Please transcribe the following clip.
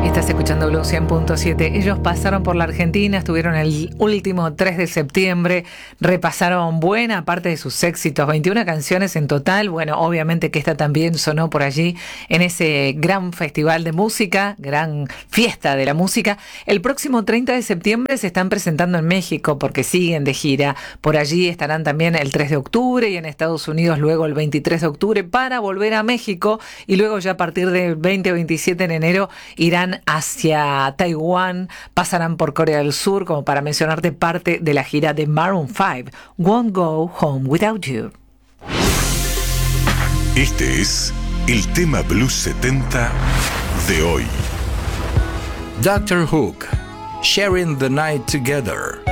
Estás escuchando Blue 100.7. Ellos pasaron por la Argentina, estuvieron el último 3 de septiembre, repasaron buena parte de sus éxitos, 21 canciones en total. Bueno, obviamente que esta también sonó por allí en ese gran festival de música, gran fiesta de la música. El próximo 30 de septiembre se están presentando en México porque siguen de gira. Por allí estarán también el 3 de octubre y en Estados Unidos luego el 23 de octubre para volver a México, y luego ya a partir del 20 o 27 de enero irán hacia Taiwán, pasarán por Corea del Sur, como para mencionarte parte de la gira de Maroon 5, Won't Go Home Without You. Este es el tema Blues 70 de hoy. Dr. Hook, Sharing the Night Together.